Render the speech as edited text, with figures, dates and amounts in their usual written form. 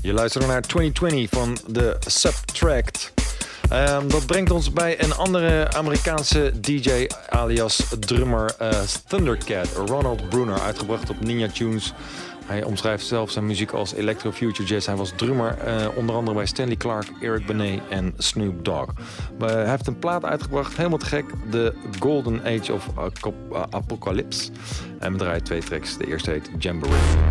Je luistert naar 2020 van de Subtract. Dat brengt ons bij een andere Amerikaanse DJ alias drummer Thundercat, Ronald Bruner, uitgebracht op Ninja Tunes. Hij omschrijft zelf zijn muziek als Electro Future Jazz. Hij was drummer onder andere bij Stanley Clarke, Eric Benet en Snoop Dogg. Hij heeft een plaat uitgebracht, helemaal te gek. The Golden Age of Apocalypse. En we draaien 2 tracks. De eerste heet Jamboree.